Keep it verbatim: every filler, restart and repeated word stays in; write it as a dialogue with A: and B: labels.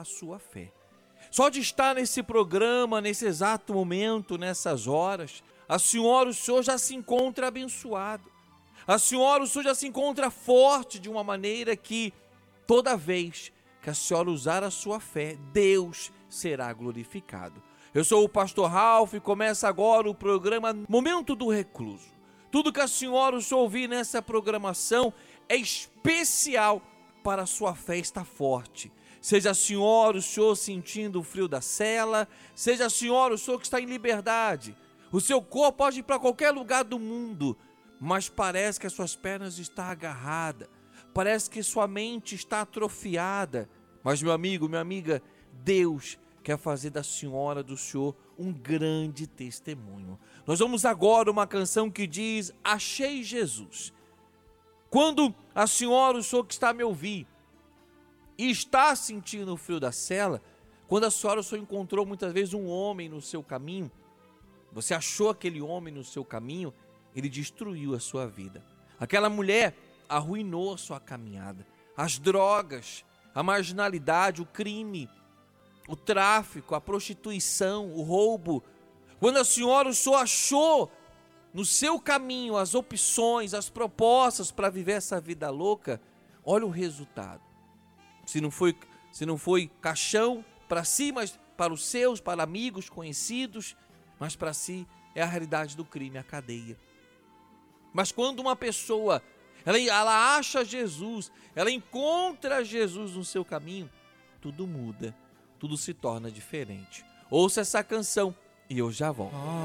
A: a sua fé. Só de estar nesse programa, nesse exato momento, nessas horas, a senhora, o senhor já se encontra abençoado. A senhora, o senhor já se encontra forte de uma maneira que toda vez que a senhora usar a sua fé, Deus será glorificado. Eu sou o pastor Ralph e começa agora o programa Momento do Recluso. Tudo que a senhora, o senhor ouvir nessa programação é especial para a sua fé estar forte. Seja a senhora, o senhor sentindo o frio da cela, seja a senhora, o senhor que está em liberdade. O seu corpo pode ir para qualquer lugar do mundo, mas parece que as suas pernas estão agarradas, parece que sua mente está atrofiada. Mas, meu amigo, minha amiga, Deus quer fazer da senhora, do senhor, um grande testemunho. Nós vamos agora uma canção que diz: Achei Jesus. Quando a senhora, o senhor que está a me ouvir, e está sentindo o frio da cela, quando a senhora, o senhor encontrou muitas vezes um homem no seu caminho, você achou aquele homem no seu caminho, ele destruiu a sua vida. Aquela mulher arruinou a sua caminhada. As drogas, a marginalidade, o crime, o tráfico, a prostituição, o roubo. Quando a senhora, o senhor achou no seu caminho as opções, as propostas para viver essa vida louca, olha o resultado. Se não foi, se não foi caixão para si, mas para os seus, para amigos, conhecidos, mas para si é a realidade do crime, a cadeia. Mas quando uma pessoa, ela, ela acha Jesus, ela encontra Jesus no seu caminho, tudo muda, tudo se torna diferente. Ouça essa canção e eu já volto.